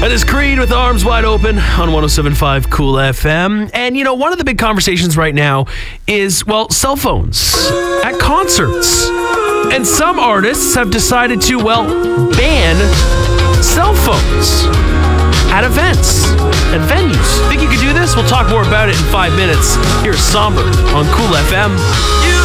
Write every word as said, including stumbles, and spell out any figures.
That is Creed with Arms Wide Open on one oh seven point five Cool F M. And, you know, one of the big conversations right now is, well, cell phones at concerts. And some artists have decided to, well, ban cell phones at events and venues. Think you could do this? We'll talk more about it in five minutes. Here's Somber on Cool F M. You